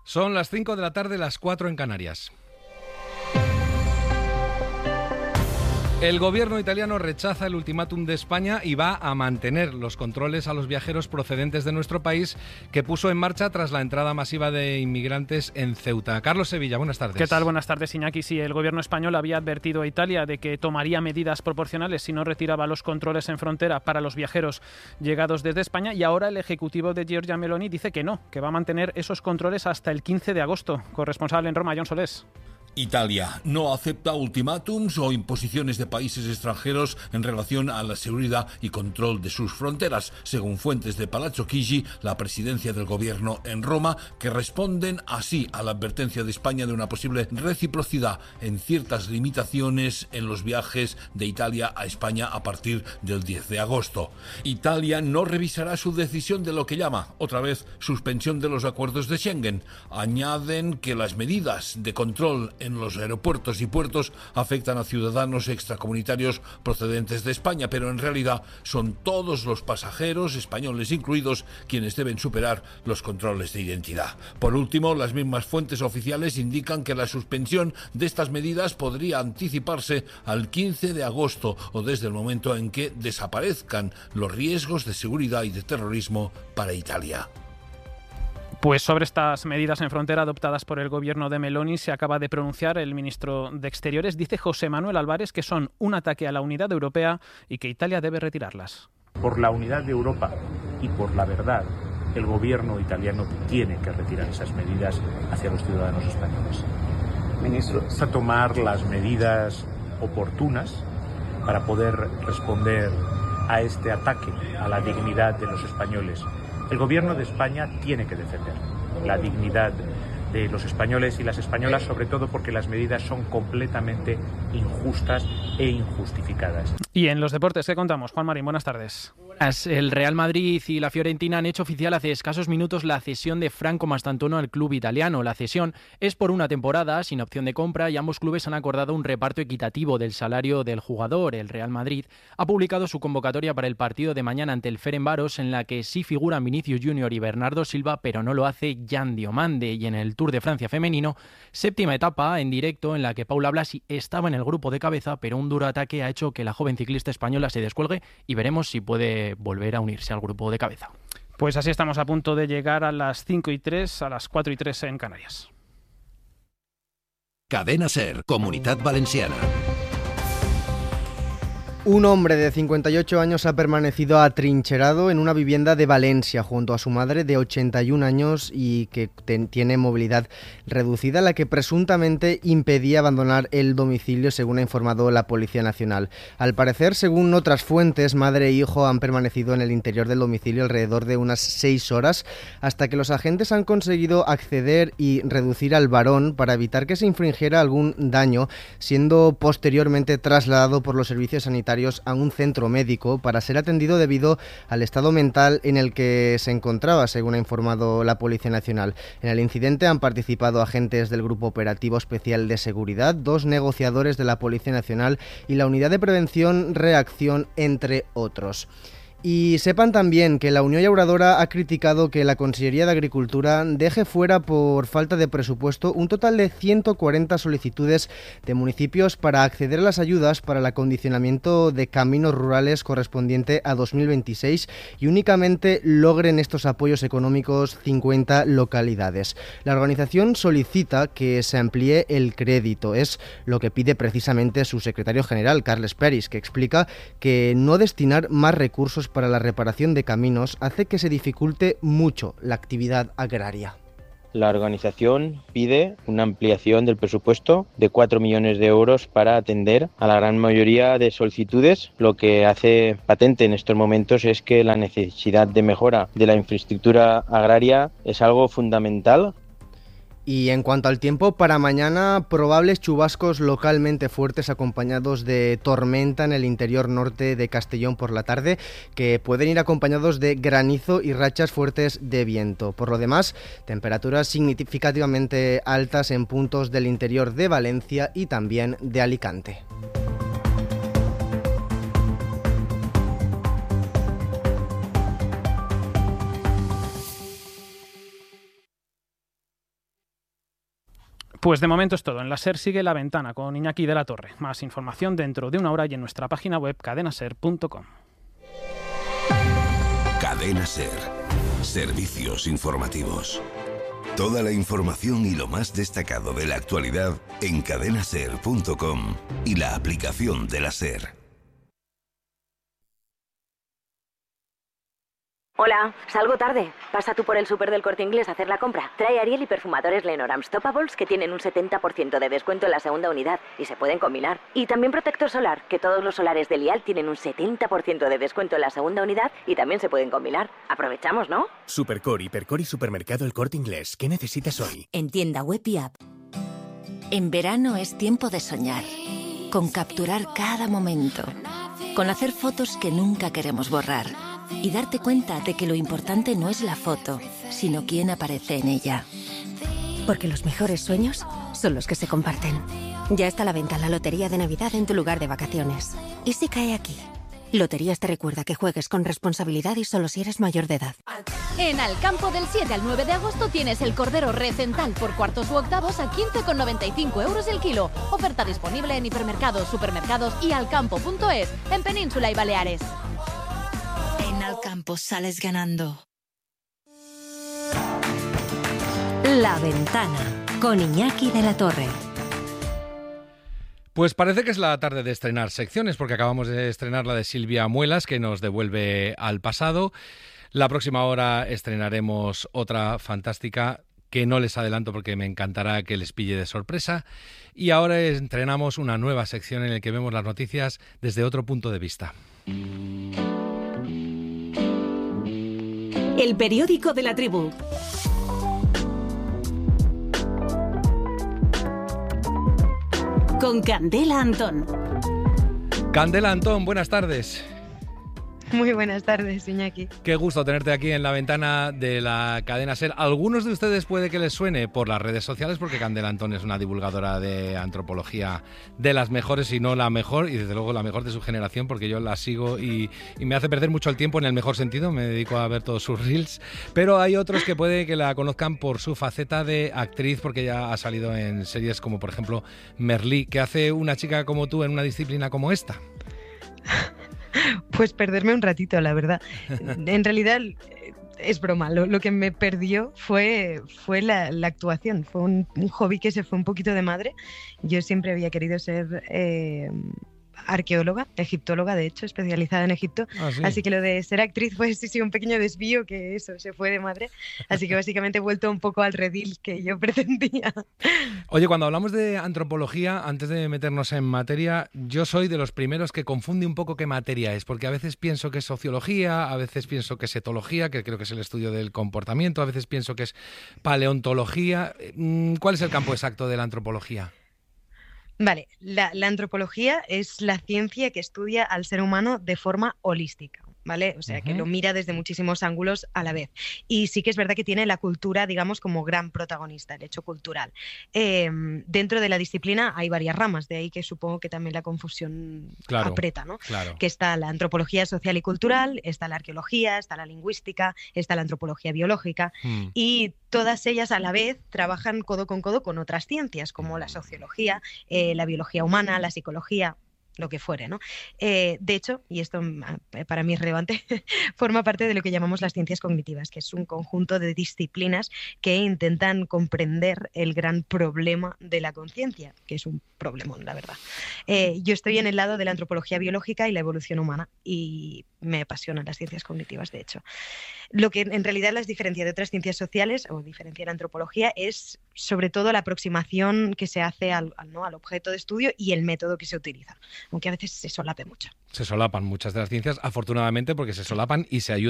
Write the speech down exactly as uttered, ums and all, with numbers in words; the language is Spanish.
Son las cinco de la tarde, las cuatro en Canarias. El gobierno italiano rechaza el ultimátum de España y va a mantener los controles a los viajeros procedentes de nuestro país que puso en marcha tras la entrada masiva de inmigrantes en Ceuta. Carlos Sevilla, buenas tardes. ¿Qué tal? Buenas tardes, Iñaki. Sí, el gobierno español había advertido a Italia de que tomaría medidas proporcionales si no retiraba los controles en frontera para los viajeros llegados desde España, y ahora el ejecutivo de Giorgia Meloni dice que no, que va a mantener esos controles hasta el quince de agosto. Corresponsal en Roma, John Solés. Italia no acepta ultimátums o imposiciones de países extranjeros en relación a la seguridad y control de sus fronteras, según fuentes de Palazzo Chigi, la presidencia del gobierno en Roma, que responden así a la advertencia de España de una posible reciprocidad en ciertas limitaciones en los viajes de Italia a España a partir del diez de agosto. Italia no revisará su decisión de lo que llama, otra vez, suspensión de los acuerdos de Schengen. Añaden que las medidas de control en los aeropuertos y puertos afectan a ciudadanos extracomunitarios procedentes de España, pero en realidad son todos los pasajeros, españoles incluidos, quienes deben superar los controles de identidad. Por último, las mismas fuentes oficiales indican que la suspensión de estas medidas podría anticiparse al quince de agosto o desde el momento en que desaparezcan los riesgos de seguridad y de terrorismo para Italia. Pues sobre estas medidas en frontera adoptadas por el gobierno de Meloni se acaba de pronunciar el ministro de Exteriores. Dice José Manuel Álvarez que son un ataque a la unidad europea y que Italia debe retirarlas. Por la unidad de Europa y por la verdad, el gobierno italiano tiene que retirar esas medidas hacia los ciudadanos españoles. Ministro, a tomar las medidas oportunas para poder responder a este ataque a la dignidad de los españoles. El gobierno de España tiene que defender la dignidad de los españoles y las españolas, sobre todo porque las medidas son completamente injustas e injustificadas. Y en los deportes, ¿qué contamos? Juan Marín, buenas tardes. El Real Madrid y la Fiorentina han hecho oficial hace escasos minutos la cesión de Franco Mastantuono al club italiano. La cesión es por una temporada, sin opción de compra, y ambos clubes han acordado un reparto equitativo del salario del jugador. El Real Madrid ha publicado su convocatoria para el partido de mañana ante el Ferencváros, en la que sí figuran Vinicius Junior y Bernardo Silva, pero no lo hace Jan Diomande. Y en el Tour de Francia femenino, séptima etapa en directo en la que Paula Blasi estaba en el grupo de cabeza, pero un duro ataque ha hecho que la joven ciclista española se descuelgue y veremos si puede volver a unirse al grupo de cabeza. Pues así estamos a punto de llegar a las cinco y tres, a las cuatro y tres en Canarias. Cadena SER, Comunitat Valenciana. Un hombre de cincuenta y ocho años ha permanecido atrincherado en una vivienda de Valencia junto a su madre de ochenta y un años y que ten, tiene movilidad reducida, la que presuntamente impedía abandonar el domicilio, según ha informado la Policía Nacional. Al parecer, según otras fuentes, madre e hijo han permanecido en el interior del domicilio alrededor de unas seis horas hasta que los agentes han conseguido acceder y reducir al varón para evitar que se infringiera algún daño, siendo posteriormente trasladado por los servicios sanitarios a un centro médico para ser atendido debido al estado mental en el que se encontraba, según ha informado la Policía Nacional. En el incidente han participado agentes del Grupo Operativo Especial de Seguridad, dos negociadores de la Policía Nacional y la Unidad de Prevención Reacción, entre otros. Y sepan también que la Unión Llauradora ha criticado que la Consellería de Agricultura deje fuera por falta de presupuesto un total de ciento cuarenta solicitudes de municipios para acceder a las ayudas para el acondicionamiento de caminos rurales correspondiente a dos mil veintiséis y únicamente logren estos apoyos económicos cincuenta localidades. La organización solicita que se amplíe el crédito, es lo que pide precisamente su secretario general, Carles Peris, que explica que no destinar más recursos para la reparación de caminos hace que se dificulte mucho la actividad agraria. La organización pide una ampliación del presupuesto de cuatro millones de euros para atender a la gran mayoría de solicitudes. Lo que hace patente en estos momentos es que la necesidad de mejora de la infraestructura agraria es algo fundamental. Y en cuanto al tiempo, para mañana probables chubascos localmente fuertes acompañados de tormenta en el interior norte de Castellón por la tarde, que pueden ir acompañados de granizo y rachas fuertes de viento. Por lo demás, temperaturas significativamente altas en puntos del interior de Valencia y también de Alicante. Pues de momento es todo. En la SER sigue La Ventana con Iñaki de la Torre. Más información dentro de una hora y en nuestra página web cadena ser punto com. Cadena SER. Servicios informativos. Toda la información y lo más destacado de la actualidad en cadena ser punto com y la aplicación de la SER. Hola, salgo tarde. Pasa tú por el súper del Corte Inglés a hacer la compra. Trae Ariel y perfumadores Lenor Unstoppables que tienen un setenta por ciento de descuento en la segunda unidad y se pueden combinar. Y también protector solar, que todos los solares de Lial tienen un setenta por ciento de descuento en la segunda unidad y también se pueden combinar. Aprovechamos, ¿no? Supercore, Hipercore y Supermercado El Corte Inglés. ¿Qué necesitas hoy? En tienda web y app. En verano es tiempo de soñar, con capturar cada momento, con hacer fotos que nunca queremos borrar. Y darte cuenta de que lo importante no es la foto, sino quién aparece en ella. Porque los mejores sueños son los que se comparten. Ya está a la venta la Lotería de Navidad en tu lugar de vacaciones. ¿Y si cae aquí? Loterías te recuerda que juegues con responsabilidad y solo si eres mayor de edad. En Alcampo del siete al nueve de agosto tienes el cordero recental por cuartos u octavos a quince con noventa y cinco euros el kilo. Oferta disponible en hipermercados, supermercados y alcampo punto es en Península y Baleares. En Alcampo sales ganando. La Ventana con Iñaki de la Torre. Pues parece que es la tarde de estrenar secciones, porque acabamos de estrenar la de Silvia Muelas, que nos devuelve al pasado. La próxima hora estrenaremos otra fantástica que no les adelanto porque me encantará que les pille de sorpresa. Y ahora estrenamos una nueva sección en la que vemos las noticias desde otro punto de vista. El periódico de la tribu. Con Candela Antón. Candela Antón, buenas tardes. Muy buenas tardes, Iñaki. Qué gusto tenerte aquí en la ventana de la cadena SER. Algunos de ustedes puede que les suene por las redes sociales, porque Candela Antón es una divulgadora de antropología de las mejores, y no la mejor, y desde luego la mejor de su generación, porque yo la sigo y, y me hace perder mucho el tiempo en el mejor sentido. Me dedico a ver todos sus reels. Pero hay otros que puede que la conozcan por su faceta de actriz, porque ya ha salido en series como, por ejemplo, Merlí. ¿Qué hace una chica como tú en una disciplina como esta? Pues perderme un ratito, la verdad. En realidad es broma, lo, lo que me perdió fue, fue la, la actuación, fue un, un hobby que se fue un poquito de madre. Yo siempre había querido ser eh, arqueóloga, egiptóloga, de hecho, especializada en Egipto. Ah, ¿sí? Así que lo de ser actriz fue sí, sí, un pequeño desvío, que eso, se fue de madre. Así que básicamente he vuelto un poco al redil que yo pretendía. Oye, cuando hablamos de antropología, antes de meternos en materia, yo soy de los primeros que confunde un poco qué materia es, porque a veces pienso que es sociología, a veces pienso que es etología, que creo que es el estudio del comportamiento, a veces pienso que es paleontología. ¿Cuál es el campo exacto de la antropología? Vale, la, la antropología es la ciencia que estudia al ser humano de forma holística, ¿vale? O sea, uh-huh. que lo mira desde muchísimos ángulos a la vez. Y sí que es verdad que tiene la cultura, digamos, como gran protagonista, el hecho cultural. Eh, dentro de la disciplina hay varias ramas, de ahí que supongo que también la confusión claro, aprieta, ¿no? Claro. Que está la antropología social y cultural, está la arqueología, está la lingüística, está la antropología biológica, mm. y todas ellas a la vez trabajan codo con codo con otras ciencias, como la sociología, eh, la biología humana, la psicología, lo que fuere, ¿no? Eh, de hecho, y esto para mí es relevante, forma parte de lo que llamamos las ciencias cognitivas, que es un conjunto de disciplinas que intentan comprender el gran problema de la conciencia, que es un problemón, la verdad. Eh, yo estoy en el lado de la antropología biológica y la evolución humana, y me apasionan las ciencias cognitivas, de hecho. Lo que en realidad las diferencia de otras ciencias sociales, o diferencia la antropología, es sobre todo la aproximación que se hace al, al, ¿no? al objeto de estudio y el método que se utiliza, aunque a veces se solape mucho. Se solapan muchas de las ciencias, afortunadamente, porque se solapan y se ayudan.